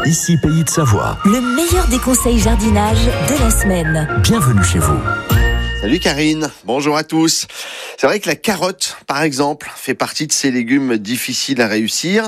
Ici Pays de Savoie. Le meilleur des conseils jardinage de la semaine. Bienvenue chez vous. Salut Karine, bonjour à tous. C'est vrai que la carotte, par exemple, fait partie de ces légumes difficiles à réussir.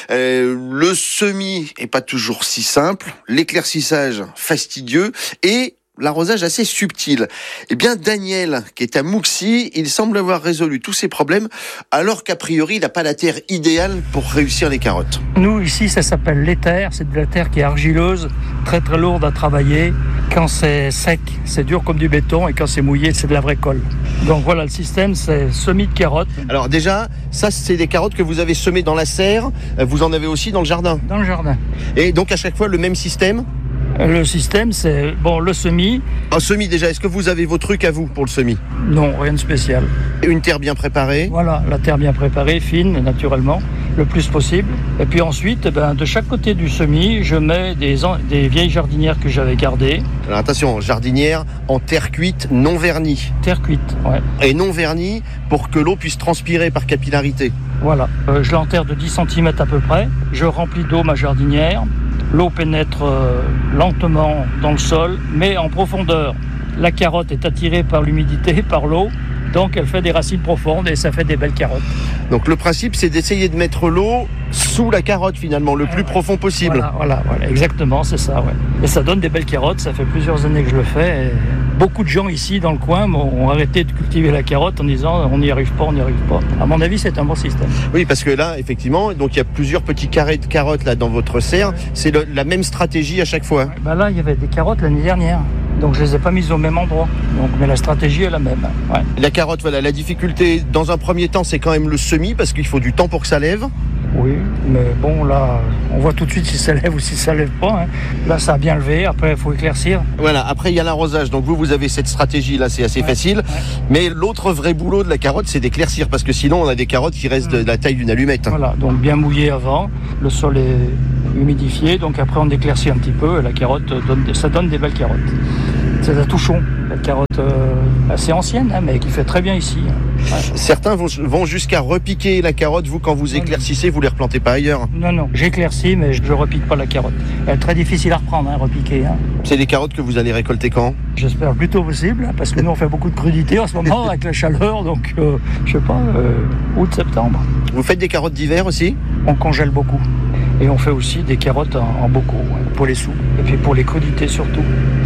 Le semis est pas toujours si simple, l'éclaircissage fastidieux et l'arrosage assez subtil. Eh bien, Daniel, qui est à Mouxy, il semble avoir résolu tous ses problèmes, alors qu'a priori, il n'a pas la terre idéale pour réussir les carottes. Nous, ici, ça s'appelle l'éther. C'est de la terre qui est argileuse, très très lourde à travailler. Quand c'est sec, c'est dur comme du béton, et quand c'est mouillé, c'est de la vraie colle. Donc voilà, le système, c'est semis de carottes. Alors déjà, ça, c'est des carottes que vous avez semées dans la serre. Vous en avez aussi dans le jardin. Dans le jardin. Et donc, à chaque fois, le même système ? Le système, c'est le semis. Un semis déjà, est-ce que vous avez vos trucs à vous pour le semis ? Non, rien de spécial. Une terre bien préparée ? Voilà, la terre bien préparée, fine, naturellement, le plus possible. Et puis ensuite, de chaque côté du semis, je mets des vieilles jardinières que j'avais gardées. Alors attention, jardinière en terre cuite non vernie. Terre cuite, ouais. Et non vernie pour que l'eau puisse transpirer par capillarité. Voilà, je l'enterre de 10 cm à peu près. Je remplis d'eau ma jardinière. L'eau pénètre lentement dans le sol, mais en profondeur. La carotte est attirée par l'humidité, par l'eau, donc elle fait des racines profondes et ça fait des belles carottes. Donc le principe, c'est d'essayer de mettre l'eau sous la carotte finalement, le plus profond possible. Voilà, exactement, c'est ça. Ouais. Et ça donne des belles carottes, ça fait plusieurs années que je le fais. Et beaucoup de gens ici dans le coin ont arrêté de cultiver la carotte en disant on n'y arrive pas. À mon avis, c'est un bon système. Oui, parce que là, effectivement, donc il y a plusieurs petits carrés de carottes là dans votre serre. C'est la même stratégie à chaque fois. Là, il y avait des carottes l'année dernière. Donc je les ai pas mises au même endroit. Mais la stratégie est la même. Ouais. La carotte, voilà, la difficulté dans un premier temps, c'est quand même le semis parce qu'il faut du temps pour que ça lève. Oui, mais bon, là, on voit tout de suite si ça lève ou si ça lève pas. Là, ça a bien levé. Après, il faut éclaircir. Voilà, après, il y a l'arrosage. Donc, vous avez cette stratégie-là, c'est assez facile. Ouais. Mais l'autre vrai boulot de la carotte, c'est d'éclaircir. Parce que sinon, on a des carottes qui restent de la taille d'une allumette. Voilà, donc bien mouillé avant. Le sol est humidifié. Donc, après, on éclaircit un petit peu. Et la carotte, ça donne des belles carottes. C'est un touchon, la carotte assez ancienne, mais qui fait très bien ici. Ouais. Certains vont jusqu'à repiquer la carotte. Vous, quand vous éclaircissez, vous ne les replantez pas ailleurs ? Non, j'éclaircis, mais je ne repique pas la carotte. Elle est très difficile à reprendre, repiquer. C'est des carottes que vous allez récolter quand ? J'espère le plus tôt possible, parce que nous, on fait beaucoup de crudité en ce moment, avec la chaleur, donc, je sais pas, août, septembre. Vous faites des carottes d'hiver aussi ? On congèle beaucoup. Et on fait aussi des carottes en bocaux, pour les soupes, et puis pour les crudités surtout.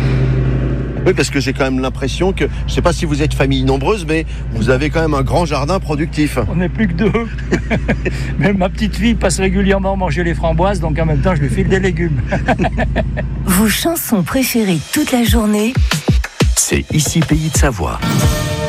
Oui, parce que j'ai quand même l'impression que, je ne sais pas si vous êtes famille nombreuse, mais vous avez quand même un grand jardin productif. On n'est plus que 2. Même ma petite fille passe régulièrement manger les framboises, donc en même temps, je lui file des légumes. Vos chansons préférées toute la journée, c'est Ici Pays de Savoie.